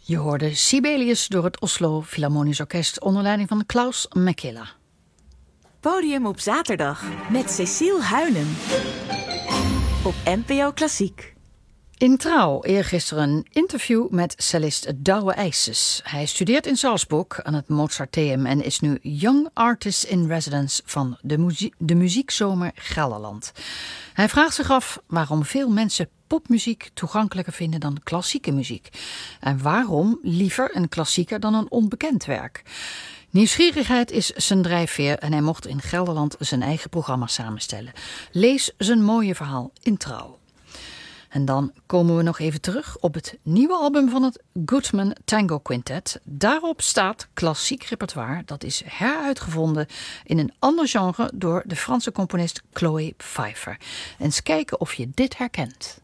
Je hoorde Sibelius door het Oslo Philharmonisch Orkest onder leiding van Klaus Mäkelä. Podium op zaterdag met Cecile Huynen op NPO Klassiek. In Trouw eergisteren een interview met cellist Douwe IJsses. Hij studeert in Salzburg aan het Mozarteum en is nu Young Artist in Residence van de Muziekzomer Gelderland. Hij vraagt zich af waarom veel mensen popmuziek toegankelijker vinden dan klassieke muziek. En waarom liever een klassieker dan een onbekend werk. Nieuwsgierigheid is zijn drijfveer en hij mocht in Gelderland zijn eigen programma samenstellen. Lees zijn mooie verhaal in Trouw. En dan komen we nog even terug op het nieuwe album van het Goodman Tango Quintet. Daarop staat klassiek repertoire dat is heruitgevonden in een ander genre door de Franse componist Chloé Pfeiffer. Eens kijken of je dit herkent.